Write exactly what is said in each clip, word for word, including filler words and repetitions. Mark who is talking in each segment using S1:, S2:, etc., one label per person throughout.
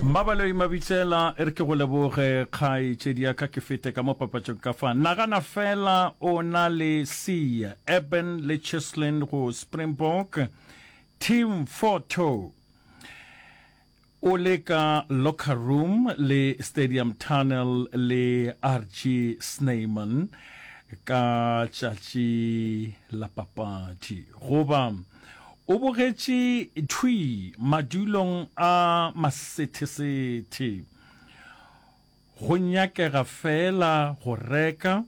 S1: Mabaloi mabitsela e re ke go leboge kgai tšedi ya ka ke fete ka mo papatšong ka fa nagana fela o na le sia Eben le Cheslin go Springbok team photo o le ka locker room le stadium tunnel le R G Snyman ka tšatši la papadi goba o bogetše thui madulong a masetesete go nyakega fela go reka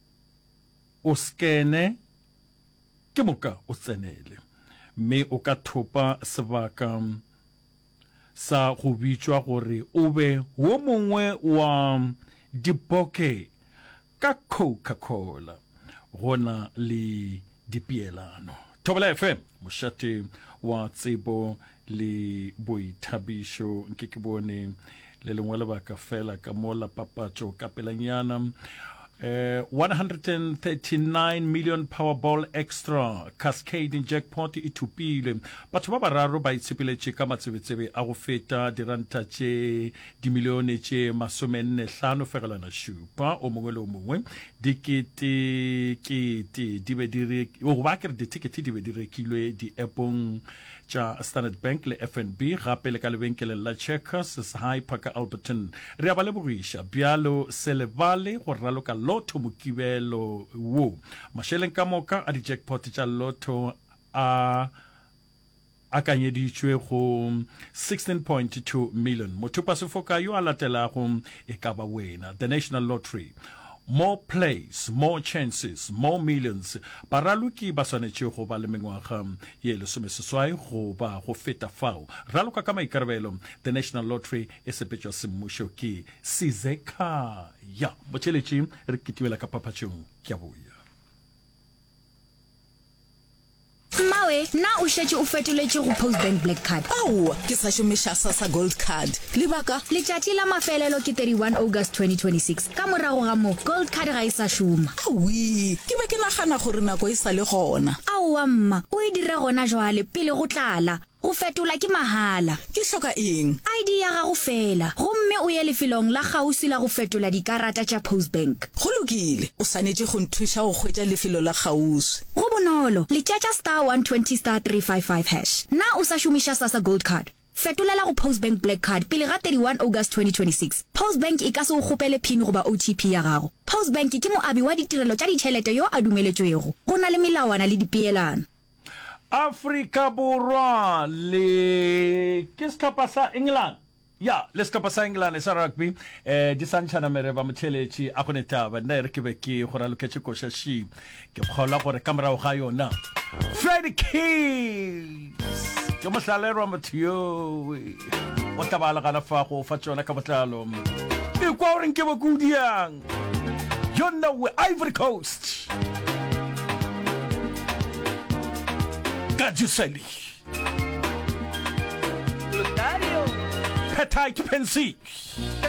S1: o skene ke moka o tsenele mme o ka thopa sebaka sa go bitšwa gore o be wo mongwe wa dipoke ka Coca-Cola gona le dipeelano. Thobela F M mošate wa tsebo le boithabišo nke ke bone le lengwe lebaka fela ka mola papatšo ka pelanyana. Uh, one hundred thirty-nine million Powerball extra cascading jackpot e thupile batho ba bararo ba itshepeletše ka matsebetsebe a go feta diranta tše dimilione tše masomenne hlano fegelwana šupa o mongwe le o mongwe dikete kete di be di o ba ke ditikete di be di rekilwe di appong tša Standard Bank le F N B gape le ka lebenkele la Checkers High Park Alberton re ba le bogiša bjalo selebale go raloka lotho mokibelo wo masheleng ka moka a di jackpot tša lotho a akanyeditšwe go sixteen point two million motho pa sefoka yo a latelago e ka ba wena the National Lottery. More plays, more chances, more millions. Paraluki ba swanetše go ba le mengwaga ye lesomeseswai go ba go feta fao. Raloka ka maikarabelo the National Lottery e sepetšwa semmušo ke Sizeka ya botšheletše re kitibela ka papatšong ke a boya.
S2: Mawe, na o šetše o fetoletše go Postbank Black Card.
S3: Au, ke sa šomiša Sasa Gold Card. Lebaka?
S2: Letšatši la mafelelo ke thirty-one August twenty twenty-six. Ka morago ga mo, Gold Card ga e sa šoma.
S3: Aui, ke be ke nagana gore nako e sa le gona.
S2: Aowa mma, o e dire gona jwale pele go tlala. Go fetola ke mahala.
S3: Ke hloka eng?
S2: I D ya gago fela. Gomme o ye lefelong la gausi la go fetola dikarata tša Postbank.
S3: Go lokile, o swanetše go nthuša go hwetša lefelo la gausi.
S2: Go bonolo, letšatša star one twenty star three five five hash. Na o sa šomiša Sasa Gold Card. Fetolela go Postbank Black Card pele ga thirty-one August twenty twenty-six. Postbank e ka se go kgopele pin goba O T P ya gago. Postbank ke moabi wa ditirelo tša ditšhelete yo a dumeletšwego. Go na le melawana le dipeelano.
S1: Afrika Borwa le ke setlhopha sa England ya le setlhopha sa England sa rugby eh di santšhana mere ba motheletši a go netaba nna re ke be ke go raloketše koša shi ke kgolwa gore ka morago ga yona Freddie Keys ke mohlalerwa motho yo o tabalagana fa go fa tšona ka botlalo e kwa gore nke bokudiang yona we Ivory Coast Gajuseli Petite Pensy